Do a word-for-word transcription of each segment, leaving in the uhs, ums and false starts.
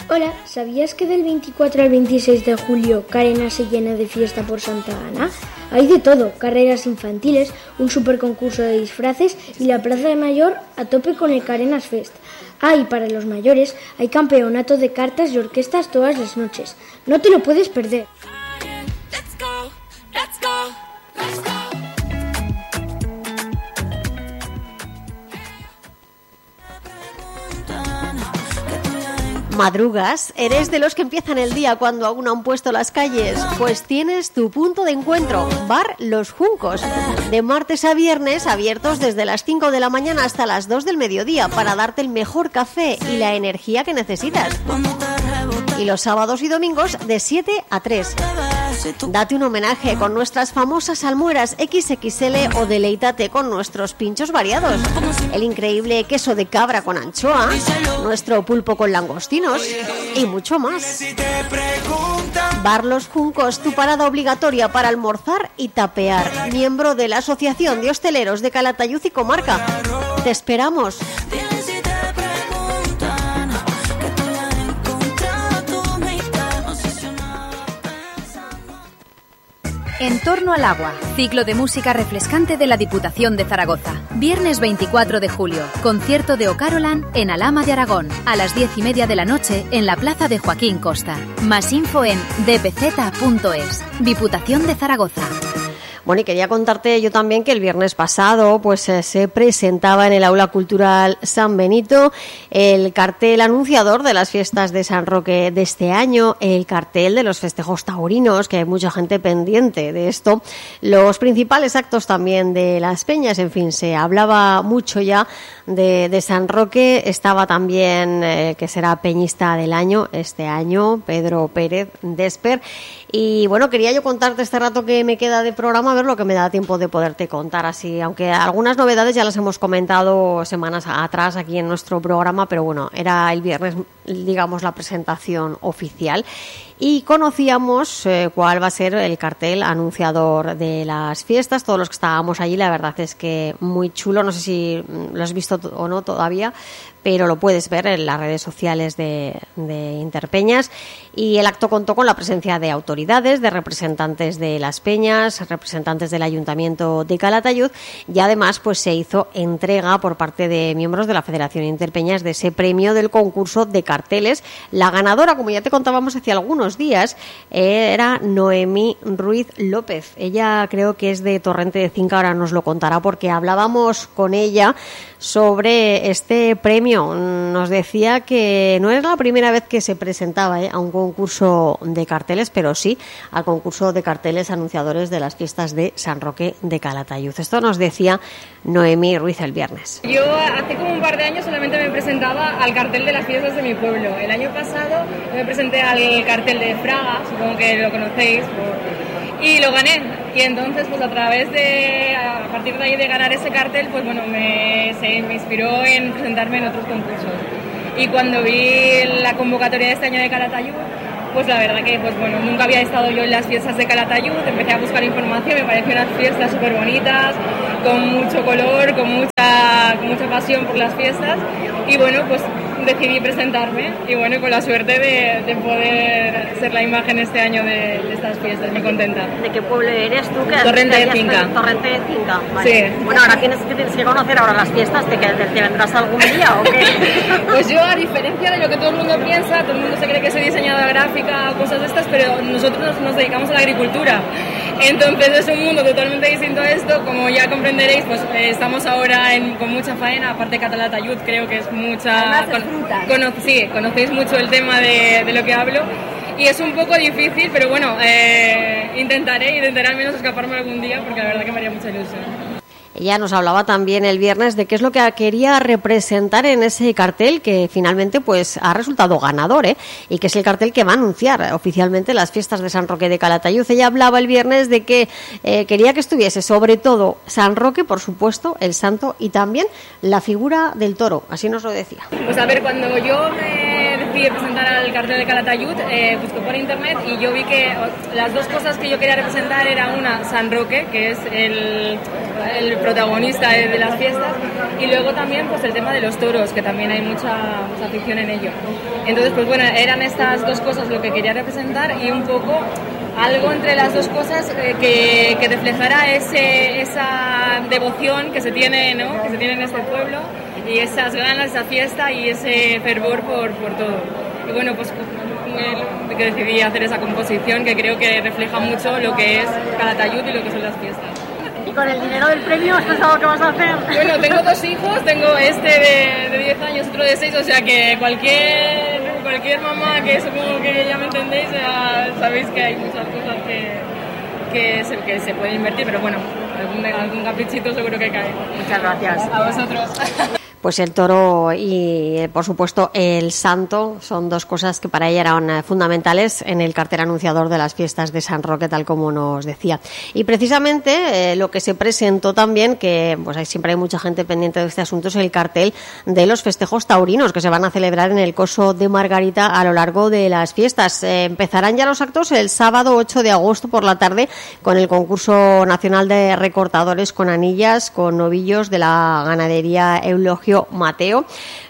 Hola, ¿sabías que del veinticuatro al veintiséis de julio Carena se llena de fiesta por Santa Ana? Hay de todo, carreras infantiles, un super concurso de disfraces y la Plaza de Mayor a tope con el Carenas Fest. Ah, y para los mayores hay campeonato de cartas y orquestas todas las noches. No te lo puedes perder. Let's go, let's go, let's go. ¿Madrugas? ¿Eres de los que empiezan el día cuando aún no han puesto las calles? Pues tienes tu punto de encuentro, Bar Los Juncos. De martes a viernes, abiertos desde las cinco de la mañana hasta las dos del mediodía para darte el mejor café y la energía que necesitas. Y los sábados y domingos de siete a tres. Date un homenaje con nuestras famosas almueras equis equis ele o deleítate con nuestros pinchos variados. El increíble queso de cabra con anchoa, nuestro pulpo con langostinos y mucho más. Bar Los Juncos, tu parada obligatoria para almorzar y tapear. Miembro de la Asociación de Hosteleros de Calatayud y Comarca. Te esperamos. En torno al agua, ciclo de música refrescante de la Diputación de Zaragoza. Viernes veinticuatro de julio, concierto de O'Carolan en Alhama de Aragón, a las diez y media de la noche en la plaza de Joaquín Costa. Más info en d p z punto es. Diputación de Zaragoza. Bueno, y quería contarte yo también que el viernes pasado pues eh, se presentaba en el Aula Cultural San Benito el cartel anunciador de las fiestas de San Roque de este año, el cartel de los festejos taurinos, que hay mucha gente pendiente de esto, los principales actos también de las peñas, en fin, se hablaba mucho ya de, de San Roque. Estaba también, eh, que será peñista del año este año, Pedro Pérez Desper. Y bueno, quería yo contarte este rato que me queda de programa, a ver lo que me da tiempo de poderte contar así, aunque algunas novedades ya las hemos comentado semanas atrás aquí en nuestro programa, pero bueno, era el viernes, digamos, la presentación oficial. Y conocíamos eh, cuál va a ser el cartel anunciador de las fiestas. Todos los que estábamos allí, la verdad es que muy chulo. No sé si lo has visto o no todavía, pero lo puedes ver en las redes sociales de, de Interpeñas. Y el acto contó con la presencia de autoridades, de representantes de las peñas, representantes del Ayuntamiento de Calatayud, y además pues se hizo entrega por parte de miembros de la Federación Interpeñas de ese premio del concurso de carteles. La ganadora, como ya te contábamos hace algunos días, era Noemí Ruiz López. Ella creo que es de Torrente de Cinca, ahora nos lo contará porque hablábamos con ella sobre este premio. Nos decía que no es la primera vez que se presentaba ¿eh? a un concurso de carteles, pero sí al concurso de carteles anunciadores de las fiestas de San Roque de Calatayud. Esto nos decía Noemí Ruiz el viernes. Yo hace como un par de años solamente me presentaba al cartel de las fiestas de mi pueblo. El año pasado me presenté al cartel de Fraga, supongo que lo conocéis, por... y lo gané. Y entonces, pues a través de, a partir de ahí de ganar ese cartel, pues bueno, me, se, me inspiró en presentarme en otros concursos. Y cuando vi la convocatoria de este año de Calatayud, pues la verdad que, pues bueno, nunca había estado yo en las fiestas de Calatayud, empecé a buscar información, me parecieron unas fiestas súper bonitas, con mucho color, con mucha, con mucha pasión por las fiestas, y bueno, pues decidí presentarme, y bueno, con la suerte de, de poder ser la imagen este año de, de estas fiestas, muy contenta. ¿De qué pueblo eres tú? Que Torrente de Cinca. Torrente de Cinca, vale. Sí. Bueno, ahora tienes que, tienes que conocer ahora las fiestas, ¿te, te, te vendrás algún día o qué? Pues yo, a diferencia de lo que todo el mundo piensa, todo el mundo se cree que soy diseñadora gráfica o cosas de estas, pero nosotros nos, nos dedicamos a la agricultura. Entonces es un mundo totalmente distinto a esto. Como ya comprenderéis, pues eh, estamos ahora en, con mucha faena, aparte de Calatayud, creo que es mucha... Con, cono, sí, conocéis mucho el tema de, de lo que hablo. Y es un poco difícil, pero bueno, eh, intentaré, intentaré al menos escaparme algún día, porque la verdad que me haría mucha ilusión. Ella nos hablaba también el viernes de qué es lo que quería representar en ese cartel que finalmente pues ha resultado ganador, ¿eh? Y que es el cartel que va a anunciar oficialmente las fiestas de San Roque de Calatayud. Ella hablaba el viernes de que eh, quería que estuviese sobre todo San Roque, por supuesto, el santo, y también la figura del toro, así nos lo decía. Pues a ver, cuando yo me decidí decidí presentar al cartel de Calatayud, eh, busqué por internet y yo vi que las dos cosas que yo quería representar era una, San Roque, que es el, el protagonista de, de las fiestas, y luego también pues el tema de los toros, que también hay mucha, mucha afición en ello. Entonces, pues bueno, eran estas dos cosas lo que quería representar y un poco algo entre las dos cosas eh, que, que reflejara ese, esa devoción que se tiene, ¿no? que se tiene en este pueblo, y esas ganas, esa fiesta y ese fervor por, por todo. Y bueno, pues me, que decidí hacer esa composición que creo que refleja mucho lo que es Calatayud y lo que son las fiestas. ¿Y con el dinero del premio has pensado qué vas a hacer? Bueno, tengo dos hijos, tengo este de, de diez años, otro de seis, o sea que cualquier, cualquier mamá que supongo que ya me entendéis, ya sabéis que hay muchas cosas que, que, se, que se pueden invertir, pero bueno, algún, algún caprichito seguro que cae. Muchas gracias. A vosotros. Pues el toro y, por supuesto, el santo son dos cosas que para ella eran fundamentales en el cartel anunciador de las fiestas de San Roque, tal como nos decía. Y precisamente eh, lo que se presentó también, que pues hay, siempre hay mucha gente pendiente de este asunto, es el cartel de los festejos taurinos que se van a celebrar en el Coso de Margarita a lo largo de las fiestas. Eh, empezarán ya los actos el sábado ocho de agosto por la tarde con el concurso nacional de recortadores con anillas, con novillos de la ganadería Eulogio Mateo,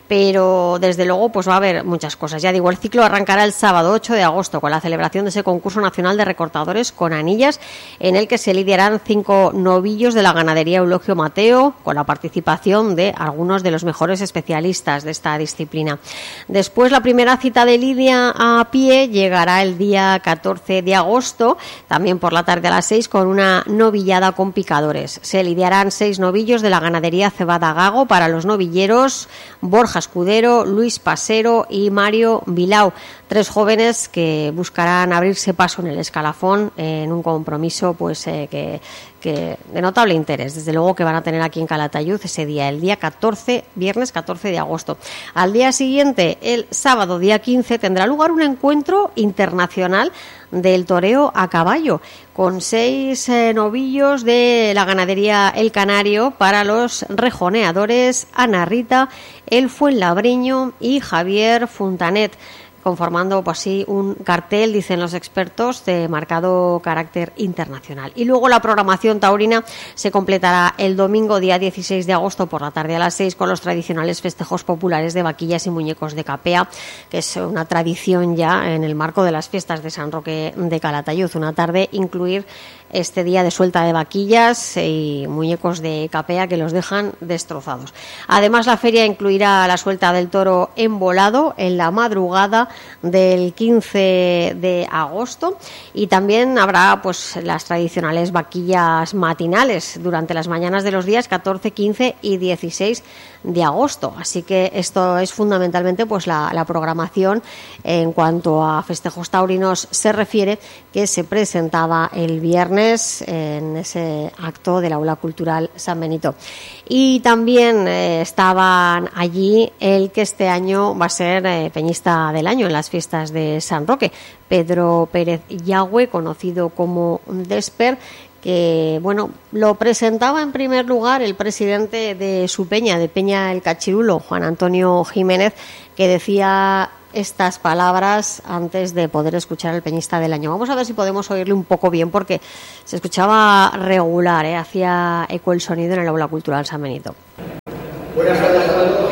pero desde luego pues va a haber muchas cosas. Ya digo, el ciclo arrancará el sábado ocho de agosto con la celebración de ese concurso nacional de recortadores con anillas, en el que se lidiarán cinco novillos de la ganadería Eulogio Mateo, con la participación de algunos de los mejores especialistas de esta disciplina. Después, la primera cita de lidia a pie llegará el día catorce de agosto, también por la tarde a las seis, con una novillada con picadores. Se lidiarán seis novillos de la ganadería Cebada Gago para los novilleros Borja Escudero, Luis Pasero y Mario Vilau, tres jóvenes que buscarán abrirse paso en el escalafón en un compromiso pues eh, que, que de notable interés, desde luego, que van a tener aquí en Calatayud ese día, el día catorce, viernes catorce de agosto. Al día siguiente, el sábado día quince, tendrá lugar un encuentro internacional del toreo a caballo, con seis eh, novillos de la ganadería El Canario para los rejoneadores Ana Rita, El Fuenlabreño y Javier Fontanet, conformando pues así un cartel, dicen los expertos, de marcado carácter internacional. Y luego la programación taurina se completará el domingo día dieciséis de agosto por la tarde a las seis con los tradicionales festejos populares de vaquillas y muñecos de capea, que es una tradición ya en el marco de las fiestas de San Roque de Calatayud. Una tarde incluir este día de suelta de vaquillas y muñecos de capea que los dejan destrozados. Además, la feria incluirá la suelta del toro embolado en la madrugada del quince de agosto, y también habrá pues las tradicionales vaquillas matinales durante las mañanas de los días catorce, quince y dieciséis de agosto. Así que esto es fundamentalmente pues la, la programación en cuanto a festejos taurinos se refiere, que se presentaba el viernes en ese acto del Aula Cultural San Benito. Y también eh, estaban allí el que este año va a ser eh, peñista del año en las fiestas de San Roque, Pedro Pérez Yagüe, conocido como Desper, que bueno, lo presentaba en primer lugar el presidente de su peña, de Peña El Cachirulo, Juan Antonio Jiménez, que decía estas palabras antes de poder escuchar al peñista del año. Vamos a ver si podemos oírle un poco bien, porque se escuchaba regular, ¿eh? Hacía eco el sonido en el Aula Cultural San Benito. Buenas tardes a todos.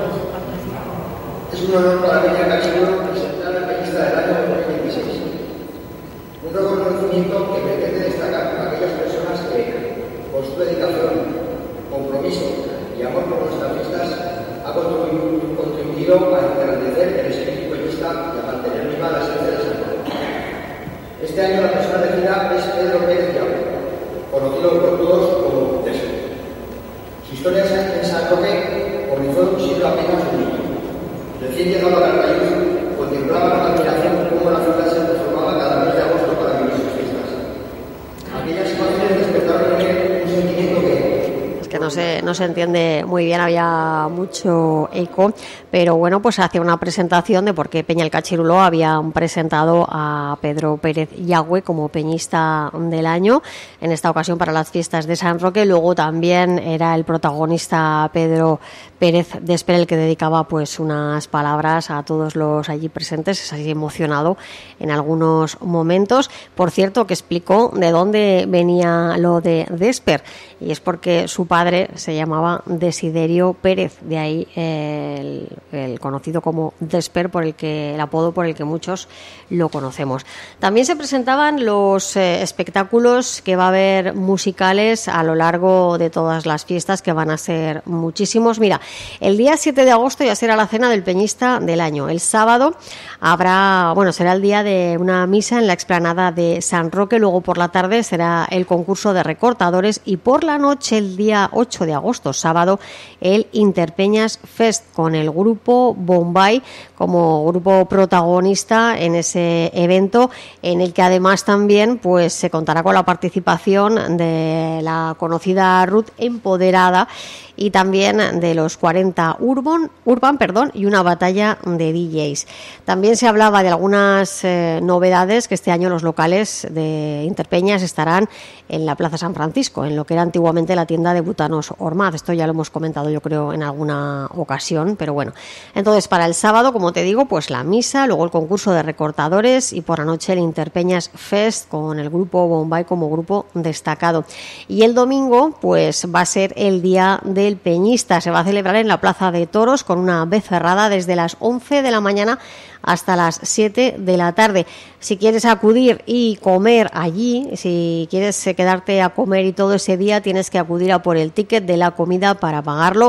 Es un honor para Peña El Cachirulo presentar al peñista del año dos mil veintiséis. Un reconocimiento que pretende destacar a aquellas personas que, con su dedicación, compromiso y amor por nuestras fiestas, ha contribuido a engrandecer el espíritu peñista y a mantener viva la esencia de San Roque. Este año la persona elegida es Pedro Pérez Yagüe, conocido por todos como Desper. Su historia en San Roque comenzó siendo apenas un niño. Recién llegado a Calatayud, contemplaba con admiración cómo la ciudad se transformaba cada mes de agosto para vivir sus fiestas. Aquellas imágenes despertaron en él un sentimiento que... Es que no se, no se entiende muy bien, había mucho eco, pero bueno, pues hacía una presentación de por qué Peña el Cachirulo habían presentado a Pedro Pérez Yagüe como peñista del año, en esta ocasión para las fiestas de San Roque. Luego también era el protagonista Pedro Pérez Desper el que dedicaba pues unas palabras a todos los allí presentes, es así emocionado en algunos momentos. Por cierto, que explicó de dónde venía lo de Desper, y es porque su padre se llamaba Desiderio Pérez, de ahí el, el conocido como Desper, por el que el apodo por el que muchos lo conocemos. También se presentaban los eh, espectáculos que va a haber musicales a lo largo de todas las fiestas, que van a ser muchísimos. Mira, el día siete de agosto ya será la cena del peñista del año. El sábado habrá, bueno, será el día de una misa en la explanada de San Roque. Luego por la tarde será el concurso de recortadores y por la noche, el día ocho de agosto, sábado, el Interpeñas Fest con el grupo Bombay como grupo protagonista en ese evento, en el que además también pues se contará con la participación de la conocida Ruth Empoderada y también de los cuarenta Urban, Urban perdón, y una batalla de D Js. También se hablaba de algunas eh, novedades, que este año los locales de Interpeñas estarán en la Plaza San Francisco, en lo que era antiguamente la tienda de Butanos Ormaz. Esto ya lo hemos comentado yo creo en alguna ocasión, pero bueno. Entonces para el sábado, como te digo, pues la misa, luego el concurso de recortadores y por la noche el Interpeñas Fest con el grupo Bombay como grupo destacado. Y el domingo pues va a ser el día de el peñista, se va a celebrar en la Plaza de Toros con una becerrada desde las once de la mañana hasta las siete de la tarde. Si quieres acudir y comer allí, si quieres quedarte a comer y todo ese día, tienes que acudir a por el ticket de la comida para pagarlo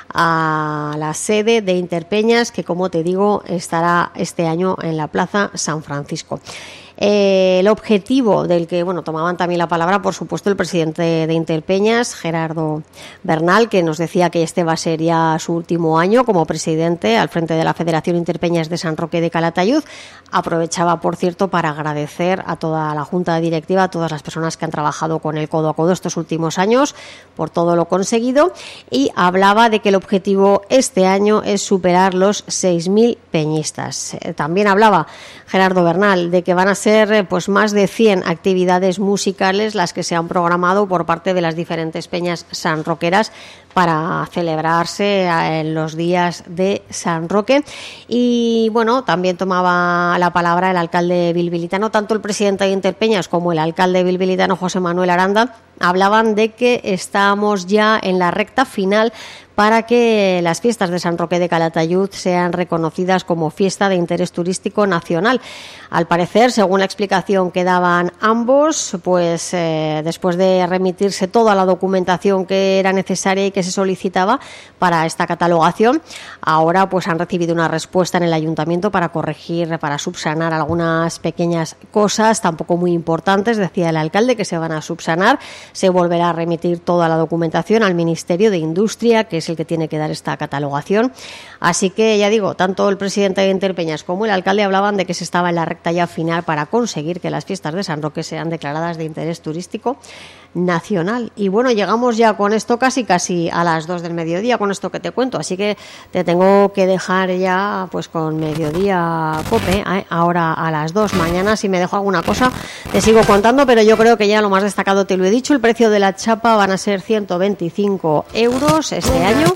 a la sede de Interpeñas, que como te digo estará este año en la Plaza San Francisco. Eh, el objetivo del que bueno tomaban también la palabra, por supuesto, el presidente de Interpeñas, Gerardo Bernal, que nos decía que este va a ser ya su último año como presidente al frente de la Federación Interpeñas de San Roque de Calatayud. Aprovechaba, por cierto, para agradecer a toda la junta directiva, a todas las personas que han trabajado con él codo a codo estos últimos años por todo lo conseguido, y hablaba de que el objetivo este año es superar los seis mil peñistas. Eh, también hablaba Gerardo Bernal de que van a ser pues más de cien actividades musicales las que se han programado por parte de las diferentes peñas sanroqueras para celebrarse en los días de San Roque. Y bueno, también tomaba la palabra el alcalde bilbilitano, tanto el presidente de Interpeñas como el alcalde bilbilitano José Manuel Aranda hablaban de que estamos ya en la recta final para que las fiestas de San Roque de Calatayud sean reconocidas como fiesta de interés turístico nacional. Al parecer, según la explicación que daban ambos, pues eh, después de remitirse toda la documentación que era necesaria y que se solicitaba para esta catalogación, ahora pues han recibido una respuesta en el ayuntamiento para corregir, para subsanar algunas pequeñas cosas, tampoco muy importantes, decía el alcalde, que se van a subsanar. Se volverá a remitir toda la documentación al Ministerio de Industria, que es el que tiene que dar esta catalogación. Así que ya digo, tanto el presidente de Interpeñas como el alcalde hablaban de que se estaba en la recta ya final para conseguir que las fiestas de San Roque sean declaradas de interés turístico nacional. Y bueno, llegamos ya con esto casi casi a las dos del mediodía, con esto que te cuento, así que te tengo que dejar ya pues con Mediodía Cope, ¿eh? Ahora a las dos. Mañana si me dejo alguna cosa te sigo contando, pero yo creo que ya lo más destacado te lo he dicho. El precio de la chapa van a ser ciento veinticinco euros este año,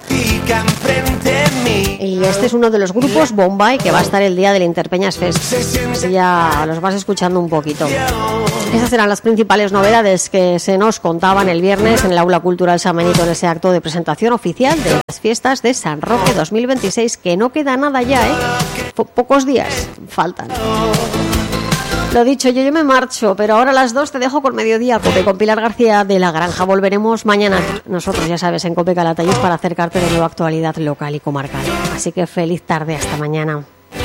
y este es uno de los grupos Bombay que va a estar el día del Interpeñas Fest, así ya los vas escuchando un poquito. Esas eran las principales novedades que se nos contaban el viernes en el Aula Cultural San Benito, en ese acto de presentación oficial de las fiestas de San Roque dos mil veintiséis, que no queda nada ya, ¿eh? Po- pocos días faltan. Lo dicho, yo, yo me marcho, pero ahora a las dos te dejo con Mediodía Cope, con Pilar García de La Granja. Volveremos mañana, nosotros ya sabes, en Cope Calatayud, para acercarte de nueva actualidad local y comarcal. Así que feliz tarde, hasta mañana.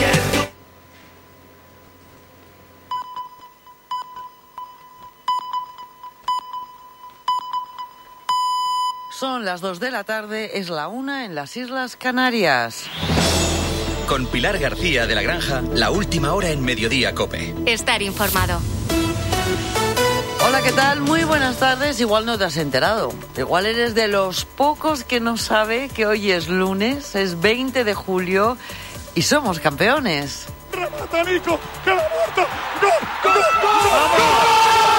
Son las dos de la tarde, es la una en las Islas Canarias. Con Pilar García de La Granja, la última hora en Mediodía Cope. Estar informado. Hola. Hola, ¿qué tal? Muy buenas tardes. Igual no te has enterado. Igual eres de los pocos que no sabe que hoy es lunes, es veinte de julio y somos campeones. ¡Remata, Nico! ¡Que la muerta! ¡Gol! ¡Gol! ¡Gol! ¡Vamos!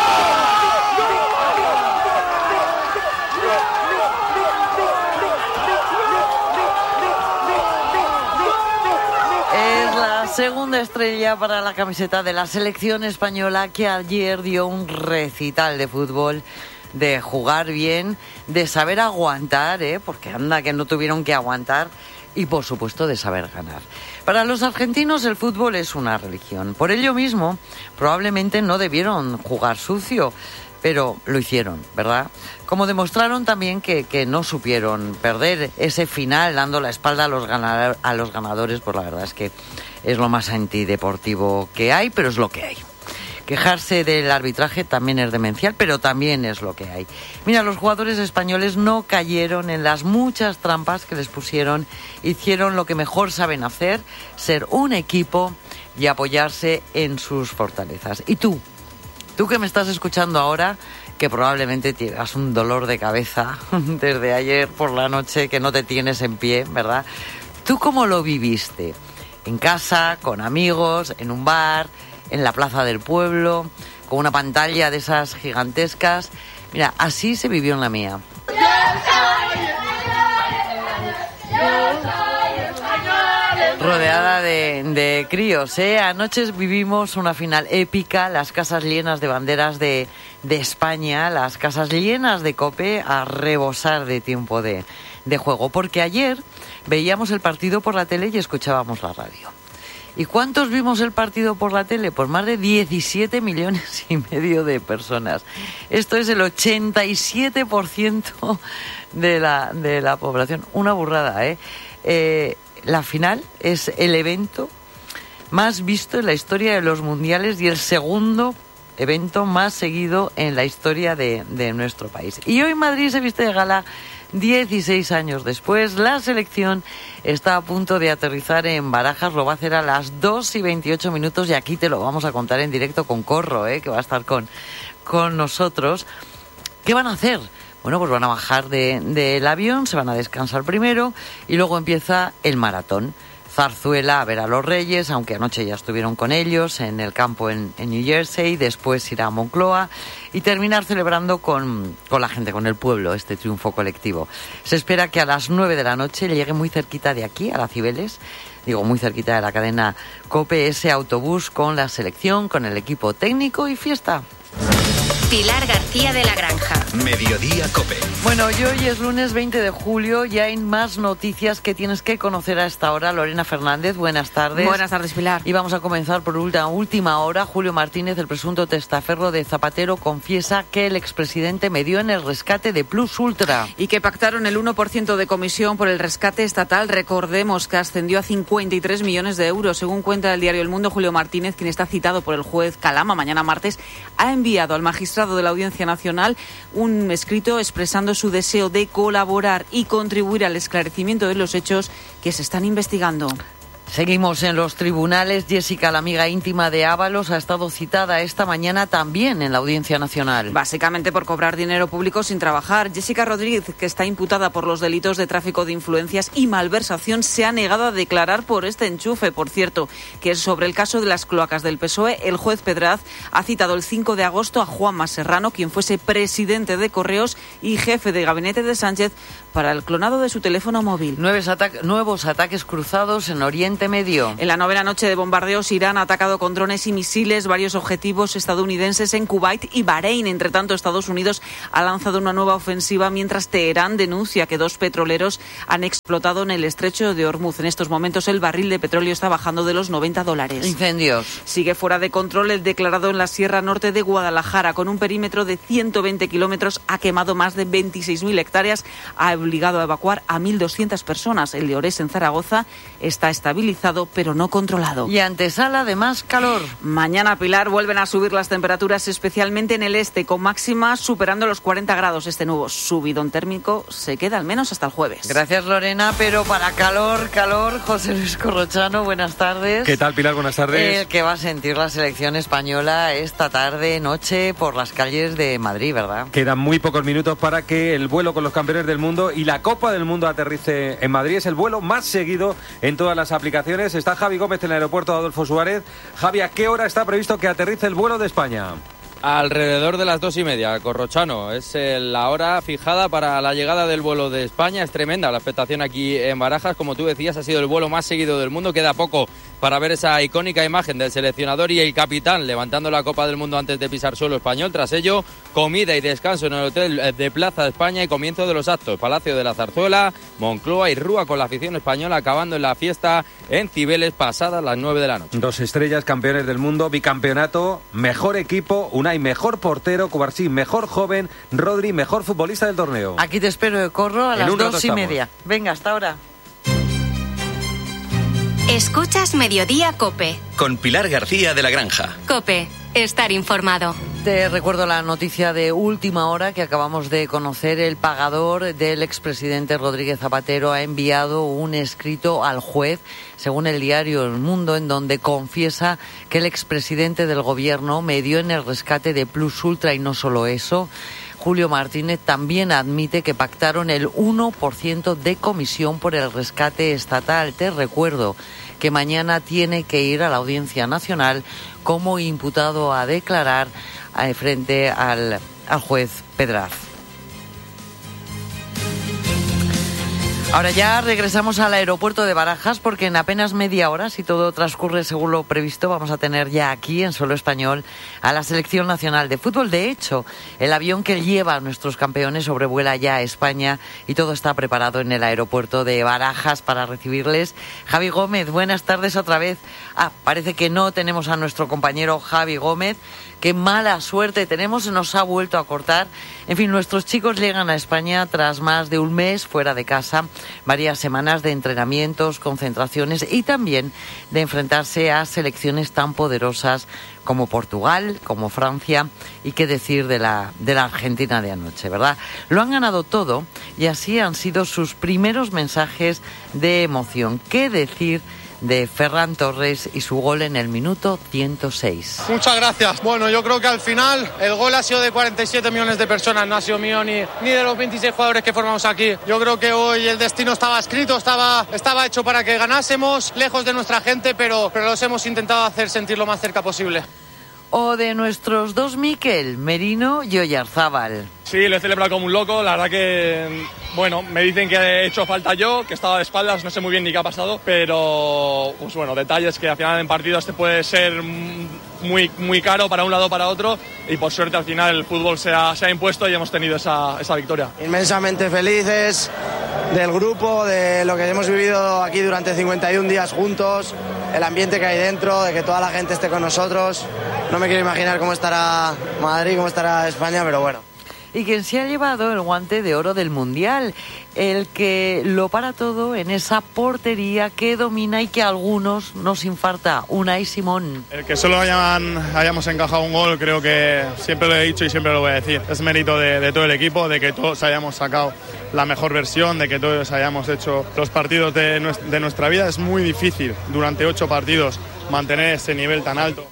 Segunda estrella para la camiseta de la selección española, que ayer dio un recital de fútbol, de jugar bien, de saber aguantar, ¿eh? Porque anda que no tuvieron que aguantar, y por supuesto de saber ganar. Para los argentinos el fútbol es una religión. Por ello mismo, probablemente no debieron jugar sucio, pero lo hicieron, ¿verdad? Como demostraron también que, que no supieron perder ese final dando la espalda a los, ganador, a los ganadores, pues la verdad es que es lo más antideportivo que hay, pero es lo que hay. Quejarse del arbitraje también es demencial, pero también es lo que hay. Mira, los jugadores españoles no cayeron en las muchas trampas que les pusieron, hicieron lo que mejor saben hacer, ser un equipo y apoyarse en sus fortalezas. ¿Y tú? Tú que me estás escuchando ahora, que probablemente tienes un dolor de cabeza desde ayer por la noche, que no te tienes en pie, ¿verdad? ¿Tú cómo lo viviste? ¿En casa, con amigos, en un bar, en la plaza del pueblo, con una pantalla de esas gigantescas? Mira, así se vivió en la mía. Rodeada de, de críos, ¿eh? Anoche vivimos una final épica, las casas llenas de banderas de, de España, las casas llenas de COPE a rebosar de tiempo de, de juego, porque ayer veíamos el partido por la tele y escuchábamos la radio. ¿Y cuántos vimos el partido por la tele? Pues más de diecisiete millones y medio de personas. Esto es el ochenta y siete por ciento de la, de la población. Una burrada, ¿eh? eh La final es el evento más visto en la historia de los mundiales y el segundo evento más seguido en la historia de, de nuestro país. Y hoy Madrid se viste de gala dieciséis años después. La selección está a punto de aterrizar en Barajas, lo va a hacer a las dos y veintiocho minutos y aquí te lo vamos a contar en directo con Corro, ¿eh? Que va a estar con, con nosotros. ¿Qué van a hacer? Bueno, pues van a bajar de, del avión, se van a descansar primero y luego empieza el maratón. Zarzuela a ver a los Reyes, aunque anoche ya estuvieron con ellos en el campo en, en New Jersey, después irá a Moncloa y terminar celebrando con, con la gente, con el pueblo, este triunfo colectivo. Se espera que a las nueve de la noche llegue muy cerquita de aquí, a la Cibeles, digo muy cerquita de la cadena COPE, ese autobús con la selección, con el equipo técnico y fiesta. Pilar García de la Granja. Mediodía COPE. Bueno, y hoy es lunes veinte de julio, ya hay más noticias que tienes que conocer a esta hora. Lorena Fernández, buenas tardes. Buenas tardes, Pilar. Y vamos a comenzar por última, última hora. Julio Martínez, el presunto testaferro de Zapatero, confiesa que el expresidente medió en el rescate de Plus Ultra. Y que pactaron el uno por ciento de comisión por el rescate estatal. Recordemos que ascendió a cincuenta y tres millones de euros. Según cuenta el diario El Mundo, Julio Martínez, quien está citado por el juez Calama mañana martes, ha enviado al magistrado de la Audiencia Nacional un escrito expresando su deseo de colaborar y contribuir al esclarecimiento de los hechos que se están investigando. Seguimos en los tribunales. Jessica, la amiga íntima de Ábalos, ha estado citada esta mañana también en la Audiencia Nacional. Básicamente por cobrar dinero público sin trabajar. Jessica Rodríguez, que está imputada por los delitos de tráfico de influencias y malversación, se ha negado a declarar por este enchufe. Por cierto, que es sobre el caso de las cloacas del P S O E. El juez Pedraz ha citado el cinco de agosto a Juanma Serrano, quien fuese presidente de Correos y jefe de gabinete de Sánchez, para el clonado de su teléfono móvil. Nuevos, ata- nuevos ataques cruzados en Oriente Medio. En la novena noche de bombardeos, Irán ha atacado con drones y misiles varios objetivos estadounidenses en Kuwait y Bahrein. Entre tanto, Estados Unidos ha lanzado una nueva ofensiva, mientras Teherán denuncia que dos petroleros han explotado en el estrecho de Hormuz. En estos momentos el barril de petróleo está bajando de los noventa dólares. Incendios. Sigue fuera de control el declarado en la Sierra Norte de Guadalajara. Con un perímetro de ciento veinte kilómetros ha quemado más de veintiséis mil hectáreas. Ha obligado a evacuar a mil doscientas personas. El de Ores en Zaragoza está estabilizado pero no controlado. Y antesala de más calor. Mañana, Pilar, vuelven a subir las temperaturas, especialmente en el este, con máximas superando los cuarenta grados. Este nuevo subidón térmico se queda al menos hasta el jueves. Gracias, Lorena, pero para calor, calor, José Luis Corrochano, buenas tardes. ¿Qué tal, Pilar? Buenas tardes. El que va a sentir la selección española esta tarde, noche, por las calles de Madrid, ¿verdad? Quedan muy pocos minutos para que el vuelo con los campeones del mundo y la Copa del Mundo aterrice en Madrid. Es el vuelo más seguido en todas las aplicaciones. Está Javi Gómez en el aeropuerto de Adolfo Suárez. Javi, ¿a qué hora está previsto que aterrice el vuelo de España? Alrededor de las dos y media, Corrochano. Es la hora fijada para la llegada del vuelo de España. Es tremenda la expectación aquí en Barajas. Como tú decías, ha sido el vuelo más seguido del mundo. Queda poco para ver esa icónica imagen del seleccionador y el capitán levantando la Copa del Mundo antes de pisar suelo español. Tras ello, comida y descanso en el hotel de Plaza de España y comienzo de los actos. Palacio de la Zarzuela, Moncloa y Rúa con la afición española, acabando en la fiesta en Cibeles pasadas las nueve de la noche. Dos estrellas, campeones del mundo, bicampeonato, mejor equipo, Unai mejor portero, Cubarsí mejor joven, Rodri mejor futbolista del torneo. Aquí te espero de corro a las dos y media. Venga, hasta ahora. Escuchas Mediodía COPE. Con Pilar García de la Granja. COPE, estar informado. Te recuerdo la noticia de última hora que acabamos de conocer. El pagador del expresidente Rodríguez Zapatero ha enviado un escrito al juez, según el diario El Mundo, en donde confiesa que el expresidente del gobierno medió en el rescate de Plus Ultra y no solo eso. Julio Martínez también admite que pactaron el uno por ciento de comisión por el rescate estatal. Te recuerdo que mañana tiene que ir a la Audiencia Nacional como imputado a declarar frente al, al juez Pedraz. Ahora ya regresamos al aeropuerto de Barajas porque en apenas media hora, si todo transcurre según lo previsto, vamos a tener ya aquí en suelo español a la Selección Nacional de Fútbol. De hecho, el avión que lleva a nuestros campeones sobrevuela ya a España y todo está preparado en el aeropuerto de Barajas para recibirles. Javi Gómez, buenas tardes otra vez. Ah, parece que no tenemos a nuestro compañero Javi Gómez. Qué mala suerte tenemos, se nos ha vuelto a cortar. En fin, nuestros chicos llegan a España tras más de un mes fuera de casa, varias semanas de entrenamientos, concentraciones y también de enfrentarse a selecciones tan poderosas como Portugal, como Francia y qué decir de la, de la Argentina de anoche, ¿verdad? Lo han ganado todo y así han sido sus primeros mensajes de emoción. ¿Qué decir de Ferran Torres y su gol en el minuto ciento seis? Muchas gracias. Bueno, yo creo que al final el gol ha sido de cuarenta y siete millones de personas, no ha sido mío ni, ni de los veintiséis jugadores que formamos aquí. Yo creo que hoy el destino estaba escrito, estaba, estaba hecho para que ganásemos, lejos de nuestra gente, pero, pero los hemos intentado hacer sentir lo más cerca posible. O de nuestros dos Mikel, Merino y Oyarzábal. Sí, lo he celebrado como un loco, la verdad que, bueno, me dicen que he hecho falta yo, que estaba de espaldas, no sé muy bien ni qué ha pasado, pero, pues bueno, detalles que al final en partidos te puede ser muy, muy caro para un lado o para otro, y por suerte al final el fútbol se ha, se ha impuesto y hemos tenido esa, esa victoria. Inmensamente felices del grupo, de lo que hemos vivido aquí durante cincuenta y un días juntos, el ambiente que hay dentro, de que toda la gente esté con nosotros. No me quiero imaginar cómo estará Madrid, cómo estará España, pero bueno. Y quien se ha llevado el guante de oro del Mundial, el que lo para todo en esa portería que domina y que a algunos nos infarta, Unai Simón. El que solo hayan, hayamos encajado un gol, creo que siempre lo he dicho y siempre lo voy a decir. Es mérito de, de todo el equipo, de que todos hayamos sacado la mejor versión, de que todos hayamos hecho los partidos de, de nuestra vida. Es muy difícil durante ocho partidos mantener ese nivel tan alto.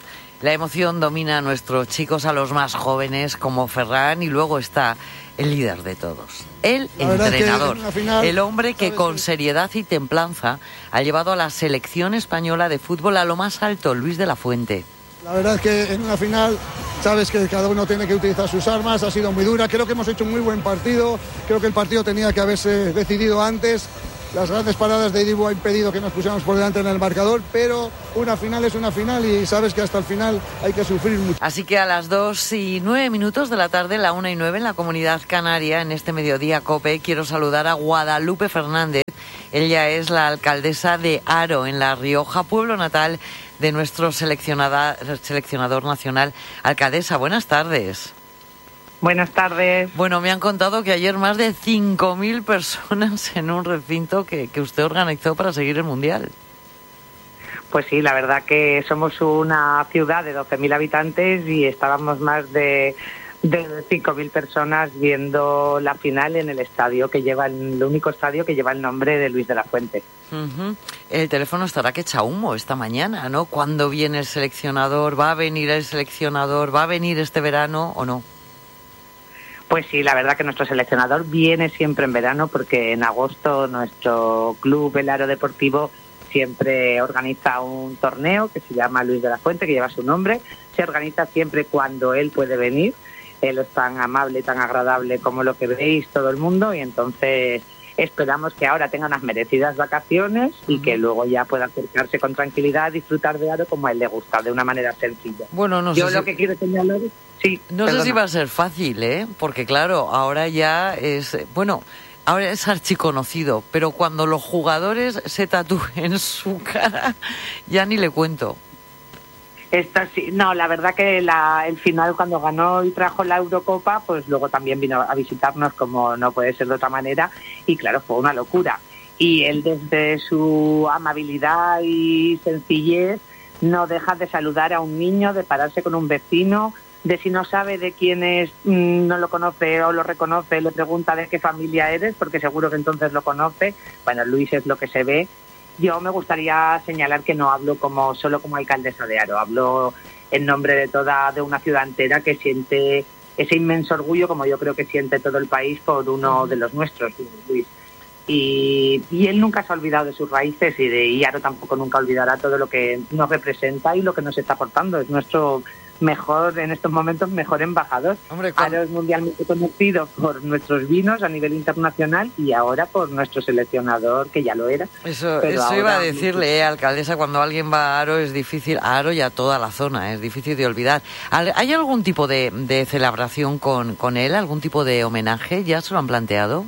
La emoción domina a nuestros chicos, a los más jóvenes como Ferran, y luego está el líder de todos, el entrenador, final, el hombre que con seriedad y templanza ha llevado a la selección española de fútbol a lo más alto, Luis de la Fuente. La verdad es que en una final sabes que cada uno tiene que utilizar sus armas, ha sido muy dura, creo que hemos hecho un muy buen partido, creo que el partido tenía que haberse decidido antes. Las grandes paradas de Dibu ha impedido que nos pusiéramos por delante en el marcador, pero una final es una final y sabes que hasta el final hay que sufrir mucho. Así que a las dos y nueve minutos de la tarde, la una y nueve en la Comunidad Canaria, en este mediodía COPE, quiero saludar a Guadalupe Fernández. Ella es la alcaldesa de Haro, en La Rioja, pueblo natal de nuestro seleccionador nacional. Alcaldesa, buenas tardes. Buenas tardes. Bueno, me han contado que ayer más de cinco mil personas en un recinto que, que usted organizó para seguir el Mundial. Pues sí, la verdad que somos una ciudad de doce mil habitantes y estábamos más de, de cinco mil personas viendo la final en el estadio que lleva el, el único estadio que lleva el nombre de Luis de la Fuente. Uh-huh. El teléfono estará que echa humo esta mañana, ¿no? ¿Cuándo viene el seleccionador? ¿Va a venir el seleccionador? ¿Va a venir este verano o no? Pues sí, la verdad que nuestro seleccionador viene siempre en verano porque en agosto nuestro club, el Aro Deportivo, siempre organiza un torneo que se llama Luis de la Fuente, que lleva su nombre. Se organiza siempre cuando él puede venir. Él es tan amable, tan agradable como lo que veis todo el mundo y entonces esperamos que ahora tenga unas merecidas vacaciones y uh-huh. que luego ya pueda acercarse con tranquilidad a disfrutar de Aro como a él le gusta, de una manera sencilla. Bueno, no Yo sé lo si... que quiero señalar es... Sí, no perdona. sé si va a ser fácil, ¿eh? Porque claro, ahora ya es... Bueno, ahora es archiconocido, pero cuando los jugadores se tatúen su cara, ya ni le cuento. Esto sí, no, la verdad que la, el final cuando ganó y trajo la Eurocopa, pues luego también vino a visitarnos como no puede ser de otra manera y claro, fue una locura. Y él desde su amabilidad y sencillez no deja de saludar a un niño, de pararse con un vecino, de si no sabe de quién es, no lo conoce o lo reconoce, le pregunta de qué familia eres, porque seguro que entonces lo conoce. Bueno, Luis es lo que se ve. Yo me gustaría señalar que no hablo como solo como alcaldesa de Aro, hablo en nombre de toda de una ciudad entera que siente ese inmenso orgullo, como yo creo que siente todo el país por uno de los nuestros, Luis. Y, y él nunca se ha olvidado de sus raíces y de y Aro tampoco nunca olvidará todo lo que nos representa y lo que nos está aportando. Es nuestro mejor, en estos momentos, mejor embajador. Hombre, con... Aro es mundialmente conocido por nuestros vinos a nivel internacional y ahora por nuestro seleccionador, que ya lo era. Eso, eso ahora... iba a decirle, eh, alcaldesa, cuando alguien va a Aro es difícil, a Aro y a toda la zona, es difícil de olvidar. ¿Hay algún tipo de, de celebración con, con él, algún tipo de homenaje? ¿Ya se lo han planteado?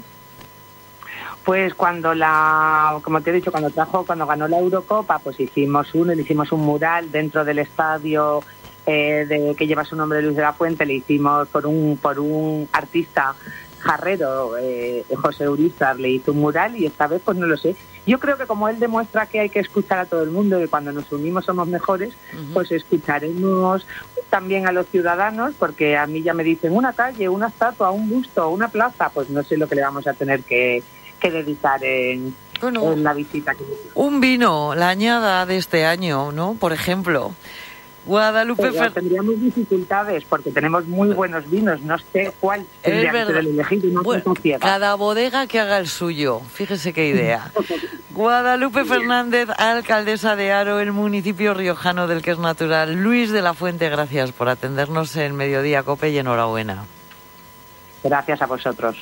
Pues cuando la, como te he dicho, cuando trajo, cuando ganó la Eurocopa, pues hicimos uno, le hicimos un mural dentro del estadio eh, de, que lleva su nombre, Luis de la Fuente, le hicimos por un por un artista jarrero, eh, José Urizar, le hizo un mural y esta vez pues no lo sé. Yo creo que como él demuestra que hay que escuchar a todo el mundo y que cuando nos unimos somos mejores, uh-huh. pues escucharemos también a los ciudadanos, porque a mí ya me dicen una calle, una estatua, un busto, una plaza, pues no sé lo que le vamos a tener que que dedicar en, bueno, en la visita. Que un vino, la añada de este año, ¿no? Por ejemplo, Guadalupe Fer... Tendríamos dificultades porque tenemos muy buenos vinos, no sé cuál tendría que ser el elegido. No bueno, cada bodega que haga el suyo, fíjese qué idea. Guadalupe Fernández, alcaldesa de Aro, el municipio riojano del que es natural. Luis de la Fuente, gracias por atendernos en Mediodía Cope y enhorabuena. Gracias a vosotros.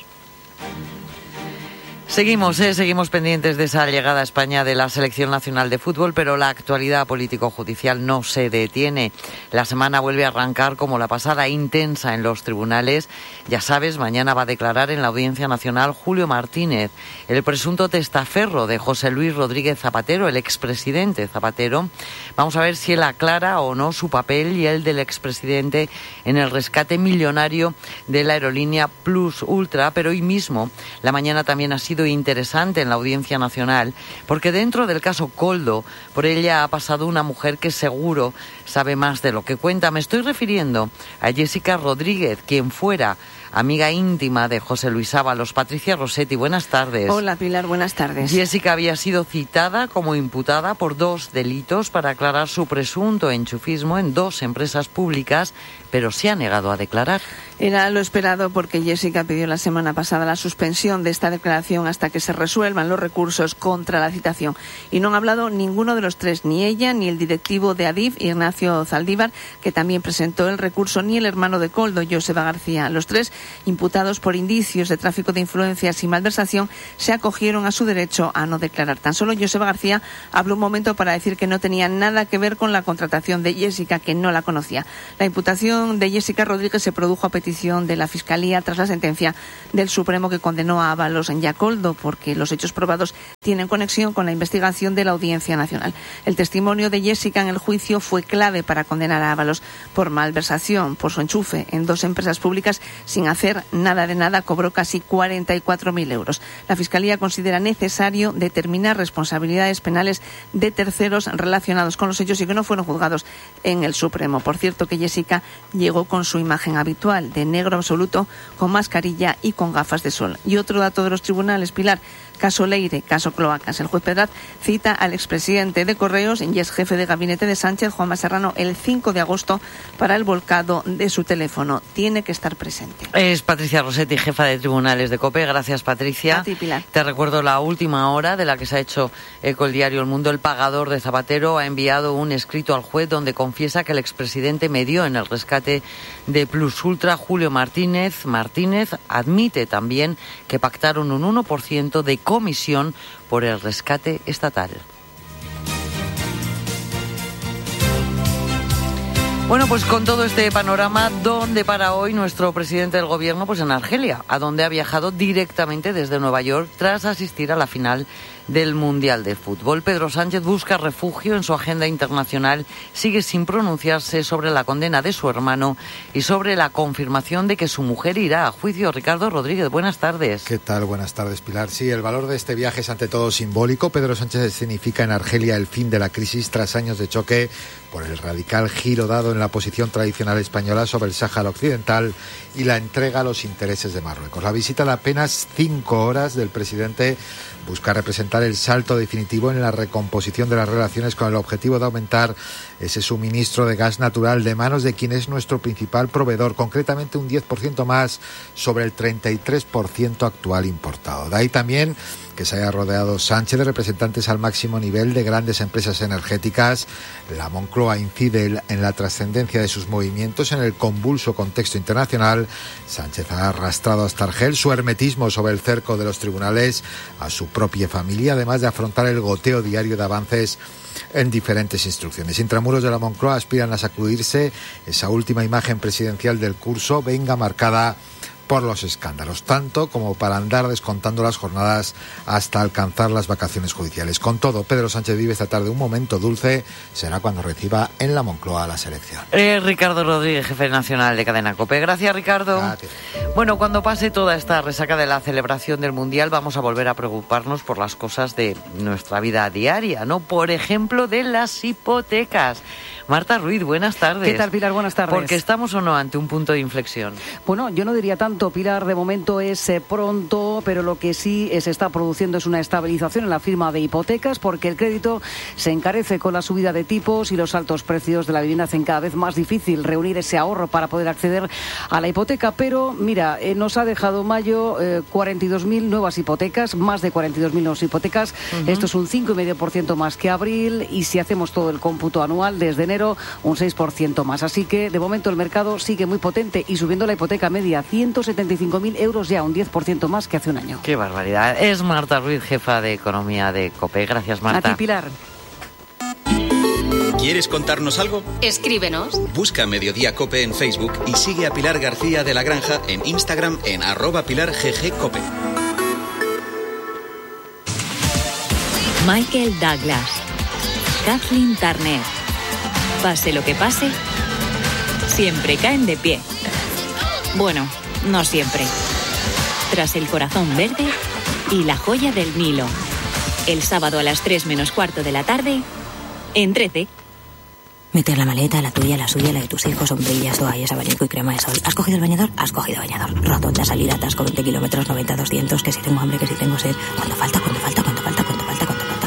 Seguimos, eh, seguimos pendientes de esa llegada a España de la Selección Nacional de Fútbol, pero la actualidad político-judicial no se detiene. La semana vuelve a arrancar como la pasada, intensa en los tribunales. Ya sabes, mañana va a declarar en la Audiencia Nacional Julio Martínez, el presunto testaferro de José Luis Rodríguez Zapatero, el expresidente Zapatero. Vamos a ver si él aclara o no su papel y el del expresidente en el rescate millonario de la aerolínea Plus Ultra, pero hoy mismo, la mañana también ha sido interesante en la Audiencia Nacional, porque dentro del caso Koldo, por ella ha pasado una mujer que seguro sabe más de lo que cuenta. Me estoy refiriendo a Jessica Rodríguez, quien fuera amiga íntima de José Luis Ábalos. Patricia Rossetti, buenas tardes. Hola, Pilar, buenas tardes. Jessica había sido citada como imputada por dos delitos para aclarar su presunto enchufismo en dos empresas públicas, pero se ha negado a declarar. Era lo esperado porque Jessica pidió la semana pasada la suspensión de esta declaración hasta que se resuelvan los recursos contra la citación. Y no han hablado ninguno de los tres, ni ella, ni el directivo de Adif, Ignacio Zaldívar, que también presentó el recurso, ni el hermano de Koldo, Joseba García. Los tres imputados por indicios de tráfico de influencias y malversación se acogieron a su derecho a no declarar. Tan solo Joseba García habló un momento para decir que no tenía nada que ver con la contratación de Jessica, que no la conocía. La imputación de Jessica Rodríguez se produjo a petición de la Fiscalía tras la sentencia del Supremo que condenó a Ábalos y a Koldo porque los hechos probados tienen conexión con la investigación de la Audiencia Nacional. El testimonio de Jessica en el juicio fue clave para condenar a Ábalos por malversación, por su enchufe en dos empresas públicas sin hacer nada de nada. Cobró casi cuarenta y cuatro mil euros. La Fiscalía considera necesario determinar responsabilidades penales de terceros relacionados con los hechos y que no fueron juzgados en el Supremo. Por cierto, que Jessica llegó con su imagen habitual de negro absoluto, con mascarilla y con gafas de sol. Y otro dato de los tribunales, Pilar: caso Leire, caso Cloacas. El juez Pedraz cita al expresidente de Correos y ex jefe de gabinete de Sánchez, Juanma Serrano, el cinco de agosto para el volcado de su teléfono. Tiene que estar presente. Es Patricia Rossetti, jefa de tribunales de COPE. Gracias, Patricia. A ti, Pilar. Te recuerdo la última hora de la que se ha hecho eco el diario El Mundo. El pagador de Zapatero ha enviado un escrito al juez donde confiesa que el expresidente medió en el rescate de Plus Ultra. Julio Martínez Martínez admite también que pactaron un uno por ciento de comisión por el rescate estatal. Bueno, pues con todo este panorama, ¿dónde para hoy nuestro presidente del gobierno? Pues en Argelia, a donde ha viajado directamente desde Nueva York tras asistir a la final del Mundial de Fútbol. Pedro Sánchez busca refugio en su agenda internacional, sigue sin pronunciarse sobre la condena de su hermano y sobre la confirmación de que su mujer irá a juicio. Ricardo Rodríguez, buenas tardes. ¿Qué tal? Buenas tardes, Pilar. Sí, el valor de este viaje es ante todo simbólico. Pedro Sánchez significa en Argelia el fin de la crisis tras años de choque por el radical giro dado en la posición tradicional española sobre el Sáhara Occidental y la entrega a los intereses de Marruecos. La visita de apenas cinco horas del presidente busca representar el salto definitivo en la recomposición de las relaciones con el objetivo de aumentar ese suministro de gas natural de manos de quien es nuestro principal proveedor, concretamente un diez por ciento más sobre el treinta y tres por ciento actual importado. De ahí también que se haya rodeado Sánchez de representantes al máximo nivel de grandes empresas energéticas. La Moncloa incide en la trascendencia de sus movimientos en el convulso contexto internacional. Sánchez ha arrastrado hasta Argel su hermetismo sobre el cerco de los tribunales a su propia familia, además de afrontar el goteo diario de avances en diferentes instrucciones. Intramuros de la Moncloa aspiran a sacudirse esa última imagen presidencial del curso, venga marcada por los escándalos, tanto como para andar descontando las jornadas hasta alcanzar las vacaciones judiciales. Con todo, Pedro Sánchez vive esta tarde un momento dulce, será cuando reciba en la Moncloa la selección. Eh, Ricardo Rodríguez, jefe nacional de Cadena COPE. Gracias, Ricardo. Gracias. Bueno, cuando pase toda esta resaca de la celebración del Mundial, vamos a volver a preocuparnos por las cosas de nuestra vida diaria, ¿no? Por ejemplo, de las hipotecas. Marta Ruiz, buenas tardes. ¿Qué tal, Pilar? Buenas tardes. Porque estamos o no ante un punto de inflexión. Bueno, yo no diría tanto, Pilar, de momento es eh, pronto, pero lo que sí eh, se está produciendo es una estabilización en la firma de hipotecas, porque el crédito se encarece con la subida de tipos y los altos precios de la vivienda hacen cada vez más difícil reunir ese ahorro para poder acceder a la hipoteca. Pero, mira, eh, nos ha dejado mayo eh, cuarenta y dos mil nuevas hipotecas, más de cuarenta y dos mil nuevas hipotecas. Uh-huh. Esto es un cinco coma cinco por ciento más que abril, y si hacemos todo el cómputo anual desde enero, un seis por ciento más. Así que, de momento, el mercado sigue muy potente y subiendo la hipoteca media, ciento setenta y cinco mil euros ya, un diez por ciento más que hace un año. ¡Qué barbaridad! Es Marta Ruiz, jefa de Economía de COPE. Gracias, Marta. A ti, Pilar. ¿Quieres contarnos algo? Escríbenos. Busca Mediodía COPE en Facebook y sigue a Pilar García de la Granja en Instagram en arroba Pilar G G COPE. Michael Douglas, Kathleen Turner. Pase lo que pase, siempre caen de pie. Bueno, no siempre. Tras El corazón verde y La joya del Nilo. El sábado a las tres menos cuarto de la tarde, en trece. Meter la maleta, la tuya, la suya, la de tus hijos, sombrillas, toallas, abanico y crema de sol. ¿Has cogido el bañador? Has cogido bañador. Rotonda, salida, atasco, veinte kilómetros, noventa, doscientos, que si tengo hambre, que si tengo sed. ¿Cuánto falta? ¿Cuánto falta? ¿Cuánto falta? ¿Cuánto falta? ¿Cuánto falta?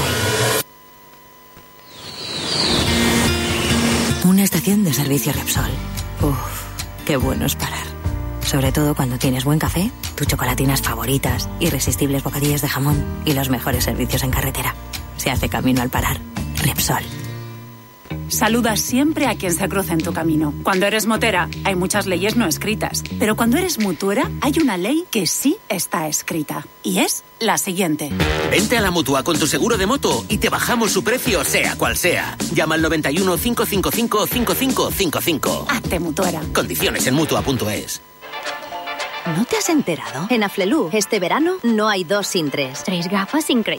Una estación de servicio Repsol. Uf, qué bueno es parar. Sobre todo cuando tienes buen café, tus chocolatinas favoritas, irresistibles bocadillos de jamón y los mejores servicios en carretera. Se hace camino al parar. Repsol. Saluda siempre a quien se cruce en tu camino. Cuando eres motera, hay muchas leyes no escritas. Pero cuando eres mutuera, hay una ley que sí está escrita. Y es la siguiente. Vente a la Mutua con tu seguro de moto y te bajamos su precio, sea cual sea. Llama al noventa y uno, cinco cinco cinco, cinco cinco cinco cinco. Hazte mutuera. Condiciones en mutua punto es. ¿No te has enterado? En Aflelu, este verano, no hay dos sin tres. Tres gafas increíbles.